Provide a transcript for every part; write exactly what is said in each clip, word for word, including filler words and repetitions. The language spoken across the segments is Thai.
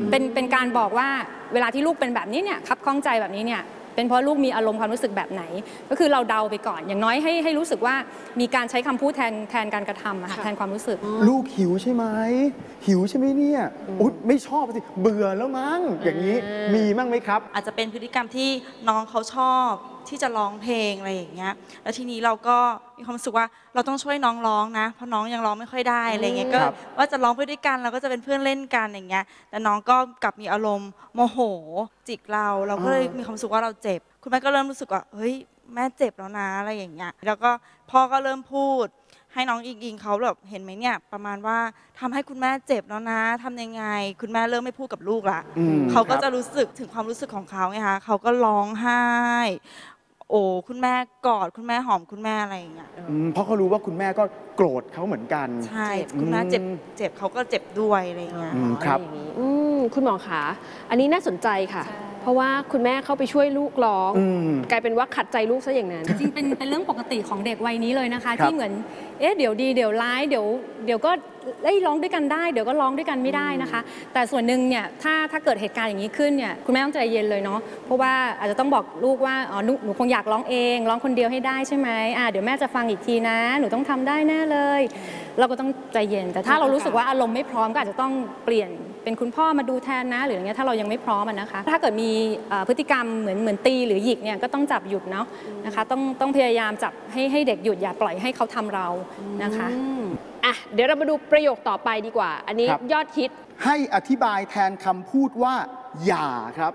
เป็นเป็นการบอกว่าเวลาที่ลูกเป็นแบบนี้เนี่ยคับข้องใจแบบนี้เนี่ยเป็นเพราะลูกมีอารมณ์ความรู้สึกแบบไหนก็คือเราเดาไปก่อนอย่างน้อยให้ให้รู้สึกว่ามีการใช้คำพูดแทนแทนการกระทำอะค่ะแทนความรู้สึกลูกหิวใช่ไหมหิวใช่ไหมเนี่ยอุ๊ยไม่ชอบสิเบื่อแล้วมั้งอย่างนี้มีมั้งไหมครับอาจจะเป็นพฤติกรรมที่น้องเขาชอบที่จะร้องเพลงอะไรอย่างเงี้ยแล้วทีนี้เราก็มีความรู้สึกว่าเราต้องช่วยน้องร้องนะเพราะน้องยังร้องไม่ค่อยได้อะไรเงี้ยก็ว่าจะร้องไปด้วยกันเราก็จะเป็นเพื่อนเล่นกันอย่างเงี้ยแต่น้องก็กลับมีอารมณ์โมโหจิกเราเราก็เลยมีความรู้สึกว่าเราเจ็บคุณแม่ก็เริ่มรู้สึกว่าเฮ้ยแม่เจ็บแล้วนะอะไรอย่างเงี้ยแล้วก็พ่อก็เริ่มพูดให้น้องอิงอิงเขาแบบเห็นไหมเนี่ยประมาณว่าทำให้คุณแม่เจ็บแล้วนะทำยังไงคุณแม่เริ่มไม่พูดกับลูกละเขาก็จะรู้สึกถึงความรู้สึกของเขาไงคะเขาก็ร้องไห้โอ้คุณแม่กอดคุณแม่หอมคุณแม่อะไรอย่างเงี้ยเพราะเขารู้ว่าคุณแม่ก็โกรธเขาเหมือนกันใช่คุณแม่เจ็บเจ็บเขาก็เจ็บด้วยอะไรอย่างเงี้ยครับคุณหมอคะอันนี้น่าสนใจค่ะเพราะว่าคุณแม่เข้าไปช่วยลูกร้องกลายเป็นว่าขัดใจลูกซะอย่างนั้นจริงเป็นเป็นเรื่องปกติของเด็กวัยนี้เลยนะคะที่เหมือนเอ๊ะเดี๋ยวดีเดี๋ยวร้ายเดี๋ยวเดี๋ยวก็เอ้ยร้องด้วยกันได้เดี๋ยวก็ร้องด้วยกันไม่ได้นะคะแต่ส่วนหนึ่งเนี่ยถ้าถ้าเกิดเหตุการณ์อย่างนี้ขึ้นเนี่ยคุณแม่ต้องใจเย็นเลยเนาะเพราะว่าอาจจะต้องบอกลูกว่าอ๋อหนูคงอยากร้องเองร้องคนเดียวให้ได้ใช่ไหมอ่าเดี๋ยวแม่จะฟังอีกทีนะหนูต้องทำได้แน่เลยเราก็ต้องใจเย็นแต่ถ้าเรารู้สึกว่าอารมณ์ไม่พร้อมก็อาจจะต้องเปลี่ยนเป็นคุณพ่อมาดูแทนนะหรืออย่างเงี้ยถ้าเรายังไม่พร้อมนะคะถ้าเกิดมีพฤติกรรมเหมือนเหมือนตีหรือหยิกเนี่ยก็ต้องจับหยุดเนาะนะคะต้องต้องพยายามจับให้ให้เด็กหยุดอย่าปล่อยให้เขาทำเรานะคะอ่ะเดี๋ยวเรามาดูประโยคต่อไปดีกว่าอันนี้ยอดฮิตให้อธิบายแทนคำพูดว่าอย่าครับ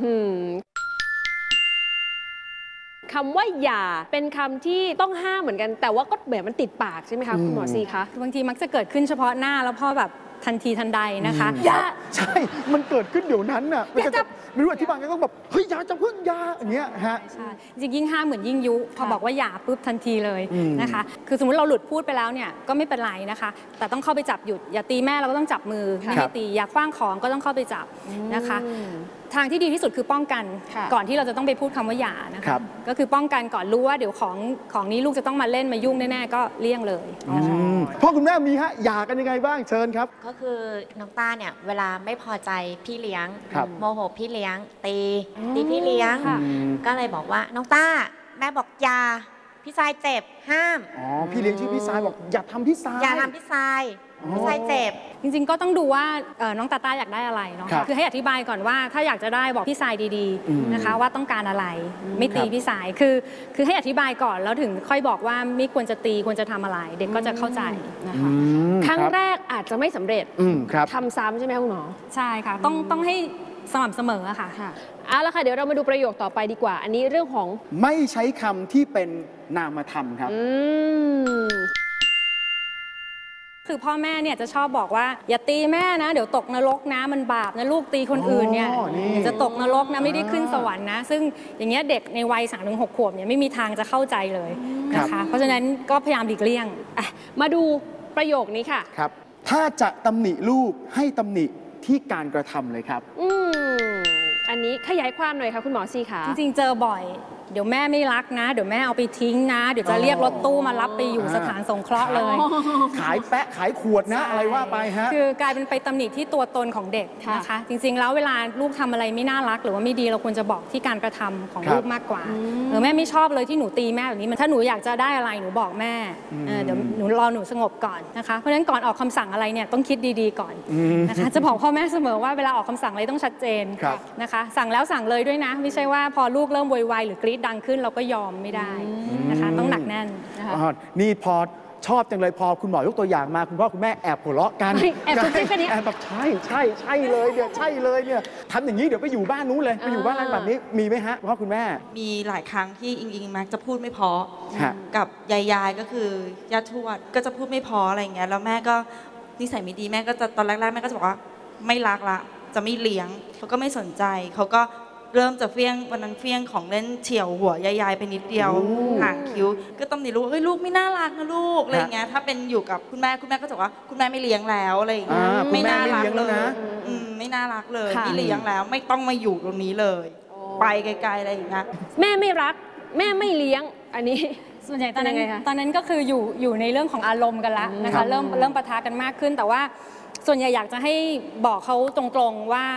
คำว่าอย่าเป็นคำที่ต้องห้ามเหมือนกันแต่ว่าก็แบบมันติดปากใช่ไหมคะคุณหมอซีคะบางทีมักจะเกิดขึ้นเฉพาะหน้าแล้วพ่อแบบทันทีทันใดนะคะอย่าใช่มันเกิดขึ้นเดี๋ยวนั้นน่ะไม่จะไม่รู้อธิบายก็ต้องแบบเฮ้ยอย่าจะพึ่งอย่าอย่างเงี้ยฮะใช่จริงยิ่งห้ามเหมือนยิ่งยุพอบอกว่าอย่าปุ๊บทันทีเลยนะคะคือสมมติเราหลุดพูดไปแล้วเนี่ยก็ไม่เป็นไรนะคะแต่ต้องเข้าไปจับหยุดอย่าตีแม่เราก็ต้องจับมือไม่ให้ตีอย่าคว้างของก็ต้องเข้าไปจับนะคะทางที่ดีที่สุดคือป้องกันก่อนที่เราจะต้องไปพูดคำว่าหย่านะคะก็คือป้องกันก่อนรู้ว่าเดี๋ยวของของนี้ลูกจะต้องมาเล่นมายุ่งแน่ๆก็เลี่ยงเลยนะคะพ่อคุณแม่มีฮะหย่ากันยังไงบ้างเชิญครับก็คือน้องต้าเนี่ยเวลาไม่พอใจพี่เลี้ยงโมโหพี่เลี้ยงตีตีพี่เลี้ยงก็เลยบอกว่าน้องต้าแม่บอกอย่าพี่ทรายเจ็บห้ามอ๋อพี่เลี้ยงชื่อพี่ทรายบอกอย่าทำพี่ทรายอย่าทำพี่ทรายพี่ทรายเจ็บจริงๆก็ต้องดูว่าน้องตาต้าอยากได้อะไรเนาะคือให้อธิบายก่อนว่าถ้าอยากจะได้บอกพี่ทรายดีๆนะคะว่าต้องการอะไรไม่ตีพี่ทรายคือคือให้อธิบายก่อนแล้วถึงค่อยบอกว่าไม่ควรจะตีควรจะทำอะไรเด็กก็จะเข้าใจนะคะครั้งแรกอาจจะไม่สำเร็จทำซ้ำใช่ไหมคุณหมอใช่ค่ะต้องต้องให้สม่ำเสมอค่ะเอาละค่ะเดี๋ยวเรามาดูประโยคต่อไปดีกว่าอันนี้เรื่องของไม่ใช้คำที่เป็นนามธรรมครับคือพ่อแม่เนี่ยจะชอบบอกว่าอย่าตีแม่นะเดี๋ยวตกนรกนะมันบาปนะลูกตีคนอื่นเนี่ยจะตกนรกนะไม่ได้ขึ้นสวรรค์นะซึ่งอย่างเงี้ยเด็กในวัยสามถึงหกขวบเนี่ยไม่มีทางจะเข้าใจเลยนะคะเพราะฉะนั้นก็พยายามหลีกเลี่ยงมาดูประโยคนี้ค่ะครับถ้าจะตำหนิลูกให้ตำหนิที่การกระทำเลยครับอืมอันนี้ขยายความหน่อยค่ะคุณหมอซีค่ะจริงๆเจอบ่อยเดี๋ยวแม่ไม่รักนะเดี๋ยวแม่เอาไปทิ้งนะเดี๋ยวจะเรียกรถตู้มารับไปอยู่สถานสงเคราะห์เลยขายแปะขายขวดนะอะไรว่าไปฮะคือกลายเป็นไปตำหนิที่ตัวตนของเด็กนะคะจริงๆแล้วเวลาลูกทำอะไรไม่น่ารักหรือว่าไม่ดีเราควรจะบอกที่การกระทำของลูกมากกว่าเออแม่ไม่ชอบเลยที่หนูตีแม่แบบนี้มันถ้าหนูอยากจะได้อะไรหนูบอกแม่เดี๋ยวหนูรอหนูสงบก่อนนะคะเพราะฉะนั้นก่อนออกคำสั่งอะไรเนี่ยต้องคิดดีๆก่อนนะคะจะบอกพ่อแม่เสมอว่าเวลาออกคำสั่งอะไรต้องชัดเจนนะคะสั่งแล้วสั่งเลยด้วยนะไม่ใช่ว่าพอลูกเริ่มโวยวายหรือกรี๊ดดังขึ้นเราก็ยอมไม่ได้นะคะต้องหนักแน่นนะคะนี่พอชอบจังเลยพอคุณหมอยกตัวอย่างมาคุณพ่อคุณแม่แอบหัวเราะกันแอบจะแค่นี้แอบแบบใช่ใช่ใช่เลยเนี่ยใช่เลยเนี่ยทำอย่างนี้เดี๋ยวไปอยู่บ้านนู้นเลยไปอยู่บ้านอะไรแบบนี้มีไหมฮะพ่อคุณแม่มีหลายครั้งที่อิงอิงมักจะพูดไม่พอกับยายยายก็คือย่าทวดก็จะพูดไม่พออะไรอย่างเงี้ยแล้วแม่ก็นิสัยไม่ดีแม่ก็จะตอนแรกๆแม่ก็จะบอกว่าไม่รักละจะไม่เลี้ยงเขาก็ไม่สนใจเขาก็เริ่มจะเฟี้ยงวันนั้นเฟี้ยงของเล่นเฉี่ยวหัวยายๆไปนิดเดียวห่างคิ้วก็ต้องดีรู้เฮ้ยลูกไม่น่ารักนะลูกอะไรเงี้ยถ้าเป็นอยู่กับคุณแม่คุณแม่ก็จะว่าคุณแม่ไม่เลี้ยงแล้วอะไรอย่างเงี้ยไม่น่ารักเลยไม่น่ารักเลยไม่เลี้ยงแล้วไม่ต้องมาอยู่ตรงนี้เลยไปไกลๆอะไรอย่างเงี้ยแม่ไม่รักแม่ไม่เลี้ยงอันนี้ส่วนใหญ่ตอนนั้นตอนนั้นก็คืออยู่อยู่ในเรื่องของอารมณ์กันละนะคะเริ่มเริ่มปะทะกันมากขึ้นแต่ว่าส่วนใหญ่อยากจะให้บอกเขาตรงๆว่า